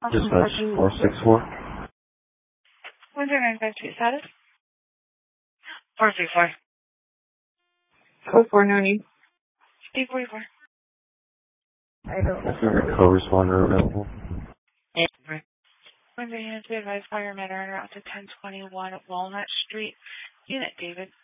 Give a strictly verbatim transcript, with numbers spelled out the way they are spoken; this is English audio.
Dispatch four six four. one zero nine five two status? four six four. Code four, no need. D forty-four. I don't Is there a co-responder available? one zero nine two advised fire matter on route to ten twenty-one Walnut Street. Unit David.